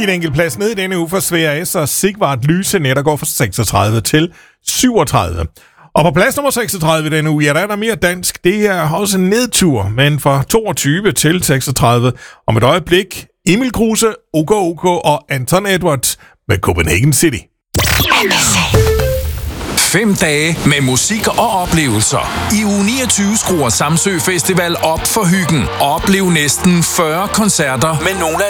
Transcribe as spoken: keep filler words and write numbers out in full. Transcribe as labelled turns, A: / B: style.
A: lige en enkelt plads ned i denne uge for Svea S og Sigvard Lyse, der går fra seksogtredive til syvogtredive. Og på plads nummer seksogtredive denne uge, ja, der er der mere dansk. Det er også en nedtur, men fra toogtyve til seksogtredive. Om et øjeblik, Emil Kruse, OK OK og Anton Edwards med Copenhagen City.
B: Fem dage med musik og oplevelser. I uge niogtyve skruer Samsø Festival op for hyggen. Oplev næsten fyrre koncerter med nogle af